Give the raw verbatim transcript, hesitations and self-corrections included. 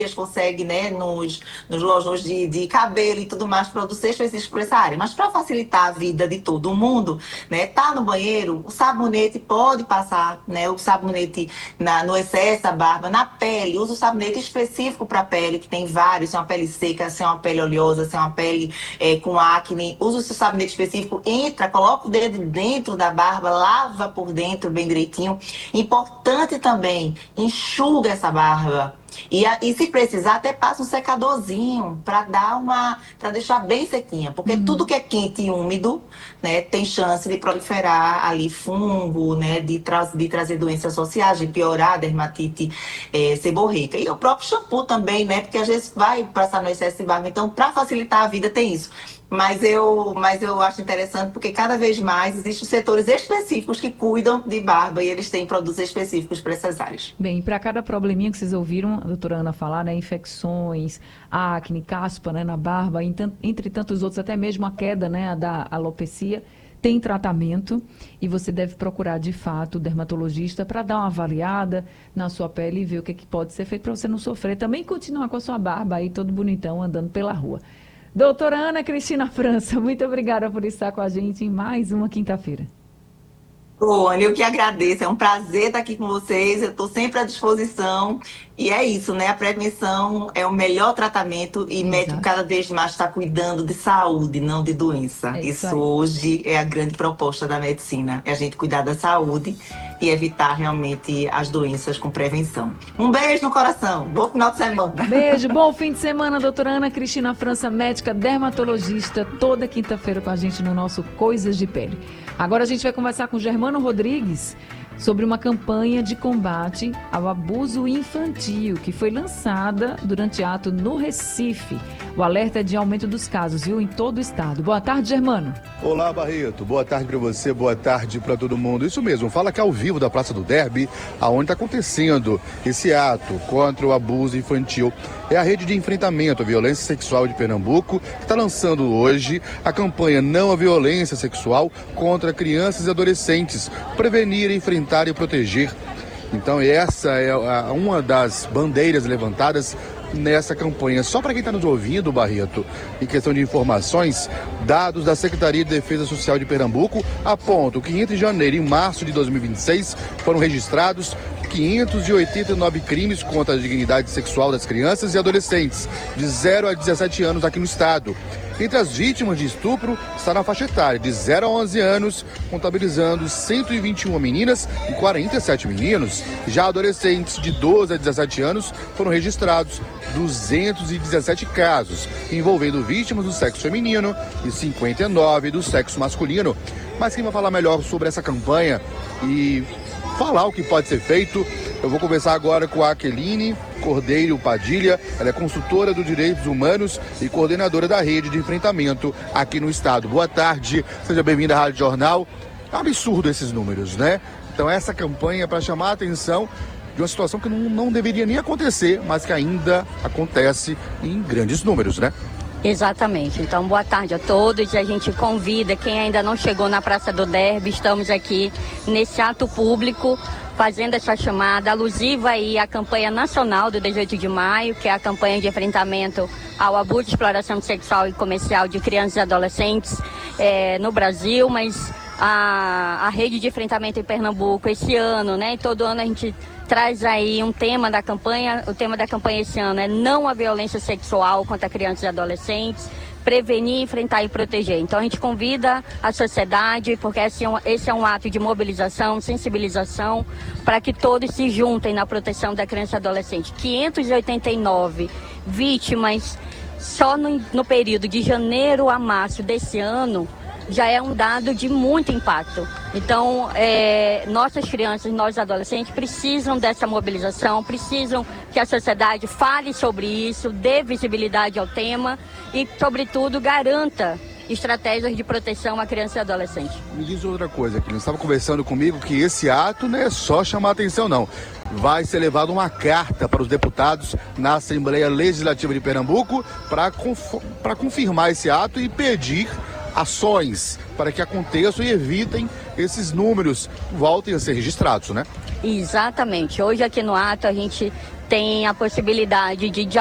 consegue, né, nos, nos lojões de, de cabelo e tudo mais, produtos específicos para essa área. Mas para facilitar a vida de todo mundo, né, tá no banheiro, o sabonete pode passar, né, o sabonete na, no excesso da barba, na pele, usa o sabonete específico para a pele, que tem vários, se é uma pele seca, se é uma pele oleosa, se é uma pele é, com acne, usa o seu sabonete específico, entra, coloca o dedo dentro da barba, lava por dentro bem direitinho. Importante também, enxuga essa barba. E, a, e se precisar, até passa um secadorzinho para dar uma, para deixar bem sequinha, porque uhum. tudo que é quente e úmido, né, tem chance de proliferar ali fungo, né, de, tra de trazer doenças associadas, de piorar a dermatite é, seborreica. E o próprio shampoo também, né, porque às vezes vai passar no excesso de barba. Então, para facilitar a vida, tem isso. Mas eu, mas eu acho interessante porque cada vez mais existem setores específicos que cuidam de barba e eles têm produtos específicos para essas áreas. Bem, para cada probleminha que vocês ouviram a doutora Ana falar, né, infecções, acne, caspa, né, na barba, entre tantos outros, até mesmo a queda, né, da alopecia, tem tratamento e você deve procurar, de fato, o dermatologista para dar uma avaliada na sua pele e ver o que, que pode ser feito para você não sofrer. Também continuar com a sua barba aí todo bonitão andando pela rua. Doutora Ana Cristina França, muito obrigada por estar com a gente em mais uma quinta-feira. Olha, eu que agradeço, é um prazer estar aqui com vocês, eu estou sempre à disposição e é isso, né? A prevenção é o melhor tratamento e o médico cada vez mais está cuidando de saúde, não de doença. É isso isso hoje é a grande proposta da medicina, é a gente cuidar da saúde e evitar realmente as doenças com prevenção. Um beijo no coração, bom final de semana. Beijo, bom fim de semana, doutora Ana Cristina França, médica dermatologista, toda quinta-feira com a gente no nosso Coisas de Pele. Agora a gente vai conversar com Germano Rodrigues sobre uma campanha de combate ao abuso infantil que foi lançada durante ato no Recife. O alerta é de aumento dos casos, viu, em todo o estado. Boa tarde, Germano. Olá, Barreto. Boa tarde para você, boa tarde para todo mundo. Isso mesmo, fala que ao vivo da Praça do Derby, aonde está acontecendo esse ato contra o abuso infantil. É a Rede de Enfrentamento à Violência Sexual de Pernambuco que está lançando hoje a campanha Não à Violência Sexual contra crianças e adolescentes, prevenir, enfrentar e proteger. Então essa é uma das bandeiras levantadas nessa campanha. Só para quem está nos ouvindo, Barreto, em questão de informações, dados da Secretaria de Defesa Social de Pernambuco apontam que entre janeiro e março de dois mil e vinte e seis foram registrados quinhentos e oitenta e nove crimes contra a dignidade sexual das crianças e adolescentes de zero a dezessete anos aqui no estado. Entre as vítimas de estupro está na faixa etária de zero a onze anos, contabilizando cento e vinte e uma meninas e quarenta e sete meninos. Já adolescentes de doze a dezessete anos foram registrados duzentos e dezessete casos, envolvendo vítimas do sexo feminino e cinquenta e nove do sexo masculino. Mas quem vai falar melhor sobre essa campanha e falar o que pode ser feito, eu vou conversar agora com a Aqueline Cordeiro Padilha. Ela é consultora dos direitos humanos e coordenadora da rede de enfrentamento aqui no estado. Boa tarde, seja bem-vinda à Rádio Jornal. É um absurdo esses números, né? Então essa campanha é para chamar a atenção de uma situação que não, não deveria nem acontecer, mas que ainda acontece em grandes números, né? Exatamente. Então, boa tarde a todos. A gente convida quem ainda não chegou na Praça do Derby. Estamos aqui nesse ato público fazendo essa chamada alusiva aí à campanha nacional do dezoito de maio, que é a campanha de enfrentamento ao abuso, exploração sexual e comercial de crianças e adolescentes é, no Brasil, mas a, a rede de enfrentamento em Pernambuco esse ano, né? E todo ano a gente traz aí um tema da campanha. O tema da campanha esse ano é não à violência sexual contra crianças e adolescentes, prevenir, enfrentar e proteger. Então a gente convida a sociedade, porque esse é um, esse é um ato de mobilização, sensibilização, para que todos se juntem na proteção da criança e adolescente. quinhentas e oitenta e nove vítimas só no, no período de janeiro a março desse ano, já é um dado de muito impacto. Então, é, nossas crianças, nós adolescentes precisam dessa mobilização, precisam que a sociedade fale sobre isso, dê visibilidade ao tema e, sobretudo, garanta estratégias de proteção à criança e adolescente. Me diz outra coisa, que você estava conversando comigo que esse ato não é só chamar a atenção, não. Vai ser levada uma carta para os deputados na Assembleia Legislativa de Pernambuco para conf para confirmar esse ato e pedir ações para que aconteçam e evitem esses números voltem a ser registrados, né? Exatamente. Hoje aqui no ato a gente tem a possibilidade de